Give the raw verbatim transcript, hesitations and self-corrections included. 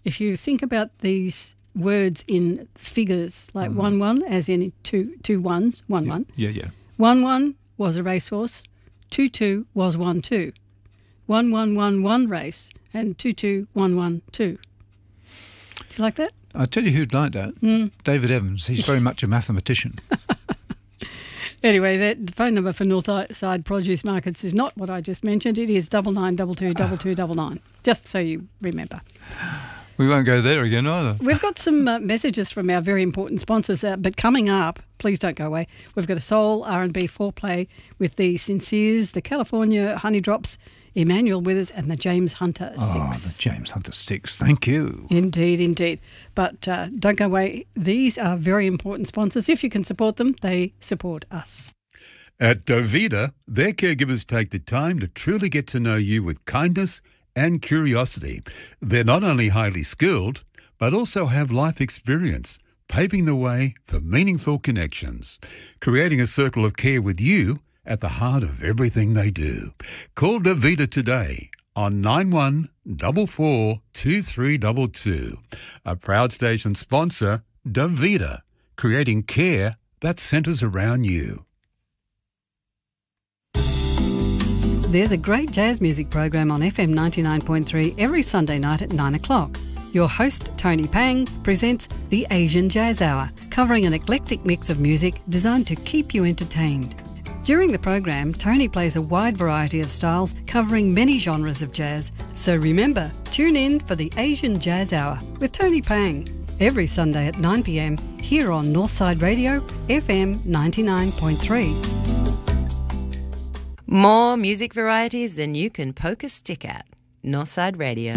if you think about these words in figures, like Mm-hmm. one one, as in two two ones, one Yeah, one. yeah, yeah. One one was a racehorse. Two two was one two. One one one one race, and two two one one two. Do you like that? I'll tell you who'd like that. Mm. David Evans. He's very much a mathematician. Anyway, that phone number for Northside Produce Markets is not what I just mentioned. It is double nine double two double two double nine. Just so you remember. We won't go there again either. We've got some uh, messages from our very important sponsors, uh, but coming up, please don't go away. We've got a soul R and B foreplay with the Sinceres, the California Honey Drops, Emmanuel Withers, and the James Hunter Six. Oh, the James Hunter Six. Thank you. Indeed, indeed. But uh, don't go away. These are very important sponsors. If you can support them, they support us. At Dovita, their caregivers take the time to truly get to know you with kindness and curiosity. They're not only highly skilled, but also have life experience, paving the way for meaningful connections, creating a circle of care with you at the heart of everything they do. Call Davita today on nine one four four two three two two. A proud station sponsor, Davita, creating care that centres around you. There's a great jazz music program on F M ninety-nine point three every Sunday night at nine o'clock. Your host, Tony Pang, presents the Asian Jazz Hour, covering an eclectic mix of music designed to keep you entertained. During the program, Tony plays a wide variety of styles covering many genres of jazz. So remember, tune in for the Asian Jazz Hour with Tony Pang every Sunday at nine p m here on Northside Radio, F M ninety-nine point three. More music varieties than you can poke a stick at. Northside Radio.